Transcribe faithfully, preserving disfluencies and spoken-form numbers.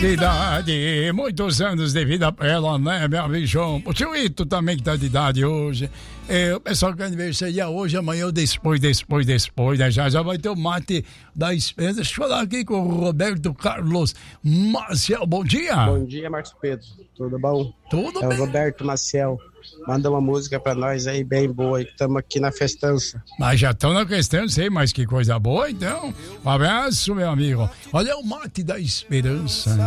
idade, muitos anos de vida pra ela, né, meu bichão? O tio Ito também que tá de idade hoje. É, o pessoal que aniversaria hoje, amanhã, depois, depois, depois, né? Já, já vai ter o mate da Esperança. Deixa eu falar aqui com o Roberto Carlos Maciel. Bom dia. Bom dia, Marcos Pedro. Tudo bom? Tudo é bem. É o Roberto Maciel. Manda uma música pra nós aí, bem boa, aí, que estamos aqui na festança. Mas já estão na questão, sei, mas que coisa boa, então. Um abraço, meu amigo. Olha o mate da Esperança.